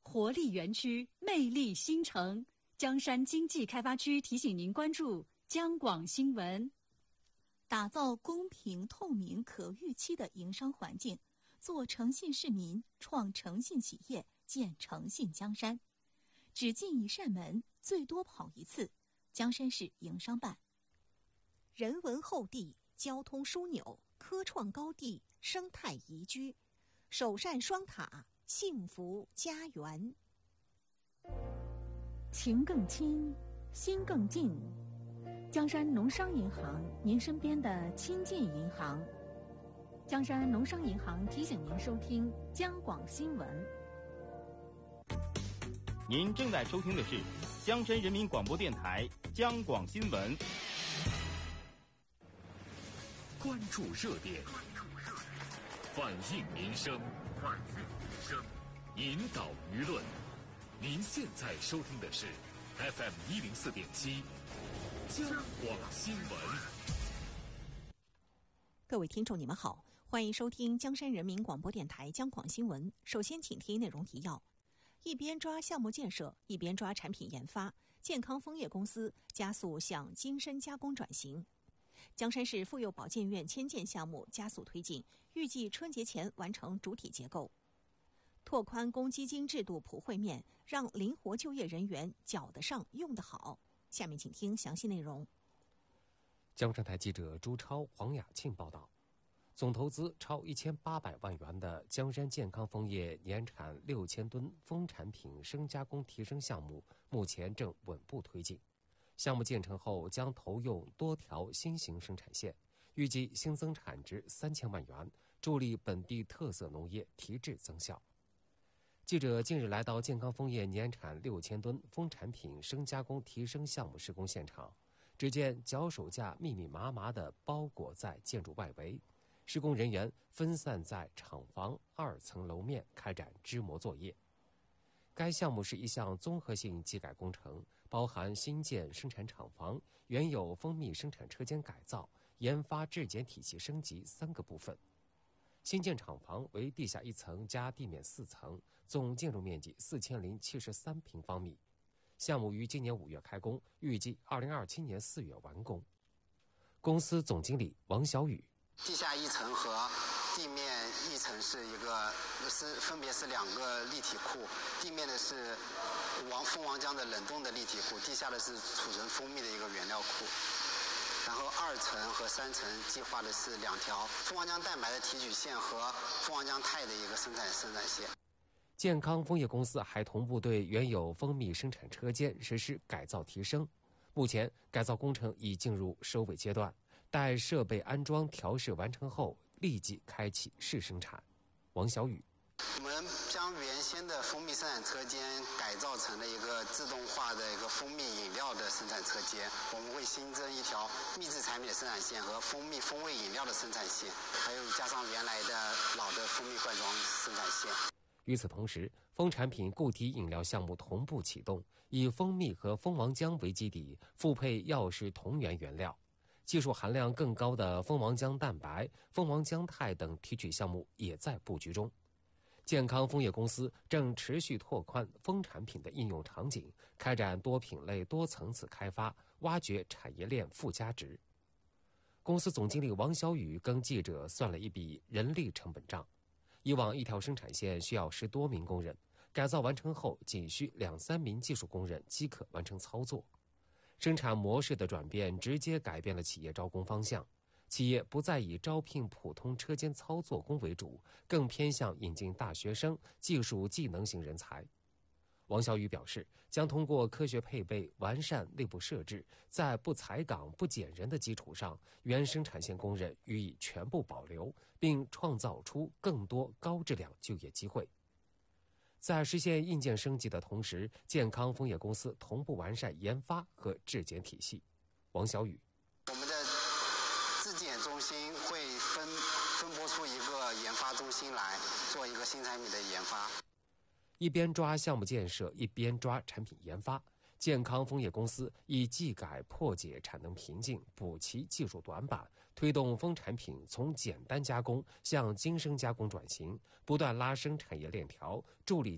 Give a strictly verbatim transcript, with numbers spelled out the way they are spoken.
活力园区，魅力新城。江山经济开发区提醒您关注江广新闻。 打造公平、透明、可预期的营商环境，做诚信市民，创诚信企业，建诚信江山。只进一扇门，最多跑一次。江山市营商办。人文厚地，交通枢纽，科创高地，生态宜居，首善双塔，幸福家园。 情更亲，心更近。江山农商银行，您身边的亲近银行。江山农商银行提醒您收听江广新闻。 您正在收听的是江山人民广播电台江广新闻。 关注热点，反映民生，反映民生，引导舆论。您现在收听的是 F M 一零四点七江广新闻。 各位听众，你们好，欢迎收听江山人民广播电台江广新闻。首先，请听内容提要：一边抓项目建设，一边抓产品研发。健康枫叶公司加速向精深加工转型。江山市妇幼保健院迁建项目加速推进，预计春节前完成主体结构。拓宽公积金制度普惠面，让灵活就业人员缴得上、用得好。下面请听详细内容。 江山台记者朱超、黄雅庆报道，总投资超一千八百万元的江山健康枫叶年产六千吨蜂产品生加工提升项目，目前正稳步推进。项目建成后，将投用多条新型生产线，预计新增产值三千万元，助力本地特色农业提质增效。记者近日来到健康枫叶年产六千吨蜂产品生加工提升项目施工现场，只见脚手架密密麻麻地包裹在建筑外围，施工人员分散在厂房二层楼面开展支模作业。该项目是一项综合性技改工程，包含新建生产厂房、原有蜂蜜生产车间改造、研发质检体系升级三个部分。新建厂房为地下一层加地面四层，总建筑面积四千零七十三平方米。项目于今年五月开工，预计二零二七年四月完工。公司总经理王小雨： 地下一层和地面一层是一个是分别是两个立体库，地面的是王蜂王浆的冷冻的立体库，地下的是储存蜂蜜的一个原料库。然后二层和三层计划的是两条蜂王浆蛋白的提取线和蜂王浆肽的一个生产生产线。 健康枫叶公司还同步对原有蜂蜜生产车间实施改造提升，目前改造工程已进入收尾阶段，待设备安装调试完成后，立即开启试生产。王小雨： 我们将原先的蜂蜜生产车间改造成了一个自动化的一个蜂蜜饮料的生产车间，我们会新增一条秘制产品的生产线和蜂蜜风味饮料的生产线，还有加上原来的老的蜂蜜罐装生产线。 与此同时，蜂产品固体饮料项目同步启动，以蜂蜜和蜂王浆为基底，复配药食同源原料。技术含量更高的蜂王浆蛋白、蜂王浆肽等提取项目也在布局中。健康枫叶公司正持续拓宽蜂产品的应用场景，开展多品类多层次开发，挖掘产业链附加值。公司总经理王小雨跟记者算了一笔人力成本账，以往一条生产线需要十多名工人，改造完成后仅需两三名技术工人即可完成操作。生产模式的转变直接改变了企业招工方向，企业不再以招聘普通车间操作工为主，更偏向引进大学生、技术技能型人才。王小雨表示，将通过科学配备、完善内部设置，在不裁岗、不减人的基础上，原生产线工人予以全部保留，并创造出更多高质量就业机会。在实现硬件升级的同时，健康枫叶公司同步完善研发和质检体系。王小雨： 我们的质检中心会分分拨出一个研发中心来做一个新产品的研发。 一边抓项目建设，一边抓产品研发。健康枫叶公司以技改破解产能瓶颈，补齐技术短板，推动蜂产品从简单加工向精深加工转型，不断拉升产业链条，助力